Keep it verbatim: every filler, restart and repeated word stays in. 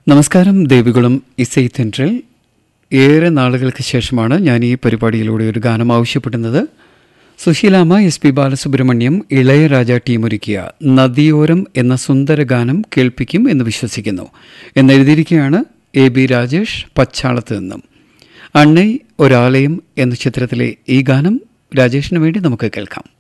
നമസ്കാരം. ദേവികുളം ഇസൈ തെൻട്രൽ. ഏറെ നാളുകൾക്ക് ശേഷമാണ് ഞാൻ ഈ പരിപാടിയിലൂടെ ഒരു ഗാനം ആവശ്യപ്പെടുന്നത്. സുശീലാമ്മ, എസ് പി ബാലസുബ്രഹ്മണ്യം, ഇളയരാജ ടീമൊരുക്കിയ നദിയോരം എന്ന സുന്ദര ഗാനം കേൾപ്പിക്കും എന്ന് വിശ്വസിക്കുന്നു എന്നെഴുതിയിരിക്കുകയാണ് എ ബി രാജേഷ്, പച്ചാളത്ത് നിന്നും. അണ്ണൈ ഒരാലയം എന്ന ചിത്രത്തിലെ ഈ ഗാനം രാജേഷിന് വേണ്ടി നമുക്ക് കേൾക്കാം.